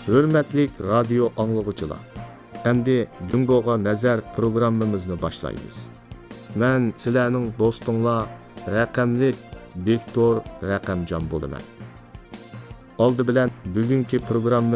Hürmetlik radyo anlıqçılar. Endi Cungoga nazar programmamizni boshlaymiz. Men sizlarning do'stinglar raqamli Viktor Raqamjon bo'laman. Oldi bilan bugungi programma